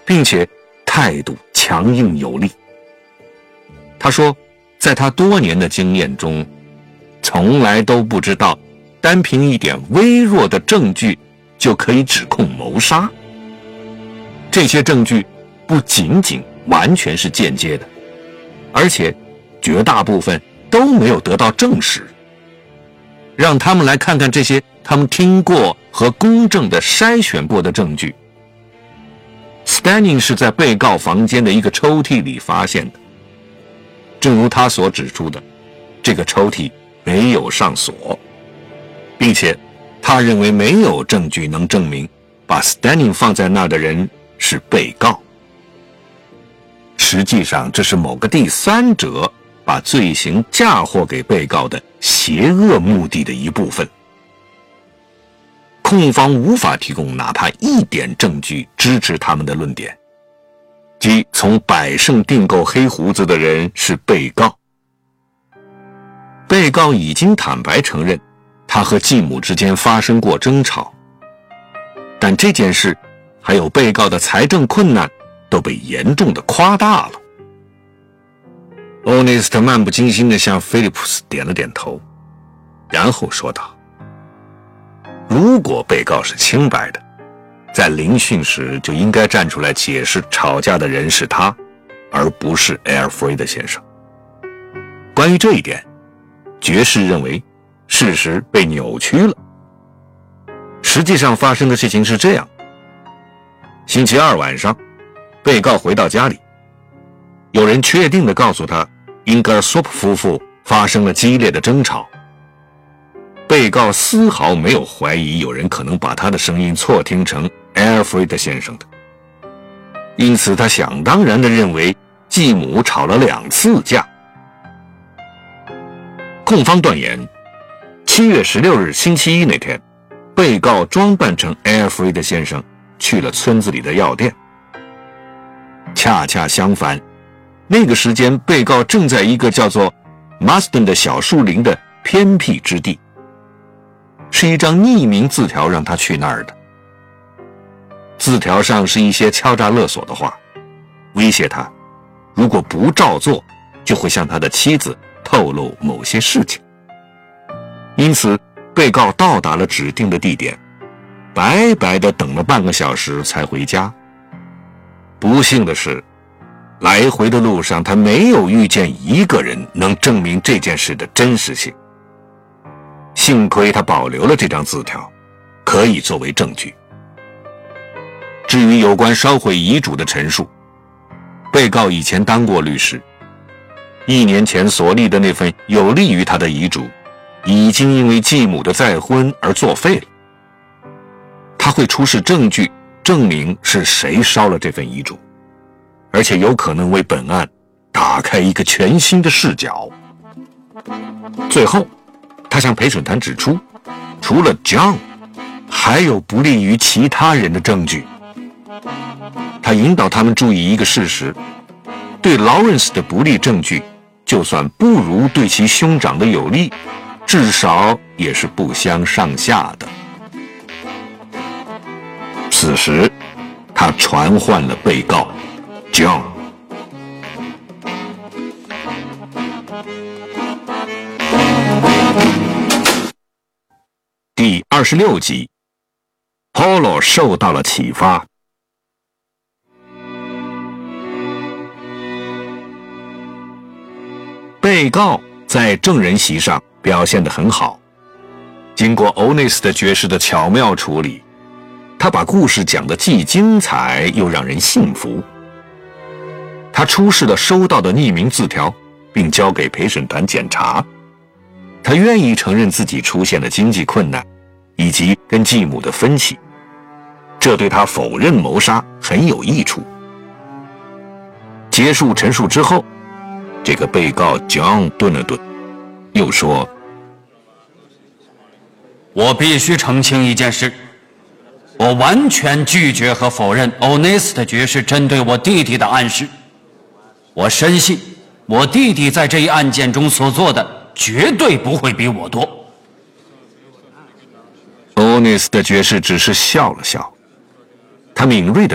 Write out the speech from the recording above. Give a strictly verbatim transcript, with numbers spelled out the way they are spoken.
并且态度强硬有力。他说，在他多年的经验中，从来都不知道单凭一点微弱的证据就可以指控谋杀。这些证据不仅仅完全是间接的，而且绝大部分都没有得到证实。让他们来看看这些他们听过和公正地筛选过的证据。Stanning 是在被告房间的一个抽屉里发现的。正如他所指出的，这个抽屉没有上锁，并且他认为没有证据能证明把 Stanning 放在那儿的人是被告。实际上，这是某个第三者把罪行嫁祸给被告的邪恶目的的一部分。控方无法提供哪怕一点证据支持他们的论点，即从百胜订购黑胡子的人是被告。被告已经坦白承认他和继母之间发生过争吵，但这件事还有被告的财政困难都被严重的夸大了。欧内斯特漫不经心地向菲利普斯点了点头，然后说道，如果被告是清白的，在聆讯时就应该站出来解释吵架的人是他，而不是埃尔弗瑞德先生。关于这一点，爵士认为事实被扭曲了。实际上发生的事情是这样：星期二晚上，被告回到家里，有人确定地告诉他，英格尔索普夫妇发生了激烈的争吵。被告丝毫没有怀疑有人可能把他的声音错听成埃尔弗瑞德先生的，因此他想当然地认为继母吵了两次架。控方断言，七月十六日星期一那天，被告装扮成埃尔弗瑞德先生去了村子里的药店。恰恰相反，那个时间被告正在一个叫做 Marston 的小树林的偏僻之地，是一张匿名字条让他去那儿的。字条上是一些敲诈勒索的话，威胁他如果不照做就会向他的妻子透露某些事情。因此被告到达了指定的地点，白白地等了半个小时才回家。不幸的是，来回的路上他没有遇见一个人能证明这件事的真实性。幸亏他保留了这张字条，可以作为证据。至于有关烧毁遗嘱的陈述，被告以前当过律师，一年前所立的那份有利于他的遗嘱已经因为继母的再婚而作废了。他会出示证据证明是谁烧了这份遗嘱，而且有可能为本案打开一个全新的视角。最后他向陪审团指出，除了 John 还有不利于其他人的证据。他引导他们注意一个事实，对 Lawrence 的不利证据就算不如对其兄长的有利，至少也是不相上下的。此时他传唤了被告 John。第二十六集 Paulo 受到了启发。被告在证人席上表现得很好，经过欧内斯特爵士的巧妙处理，他把故事讲得既精彩又让人信服。他出示了收到的匿名字条，并交给陪审团检查。他愿意承认自己出现了经济困难，以及跟继母的分歧，这对他否认谋杀很有益处。结束陈述之后，这个被告 John 顿了顿，又说：“ 我必须澄清一件事，我完全拒绝和否认欧内斯特爵士针对我弟弟的暗示。我深信，我弟弟在这一案件中所做的绝对不会比我多。” 欧内斯特爵士只是笑了笑，他敏锐地